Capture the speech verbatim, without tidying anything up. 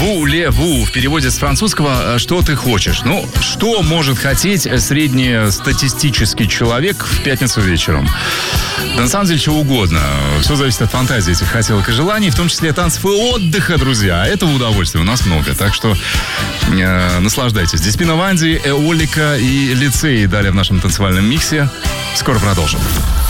Ву-ле-ву в переводе с французского «что ты хочешь?». Ну, что может хотеть среднестатистический человек в пятницу вечером? Да, на самом деле, чего угодно. Все зависит от фантазии этих хотелок и желаний, в том числе танцев и отдыха, друзья. А этого удовольствия у нас много, так что э, наслаждайтесь. Деспина Ванди, Эолика и Лицей далее в нашем танцевальном миксе. Скоро продолжим.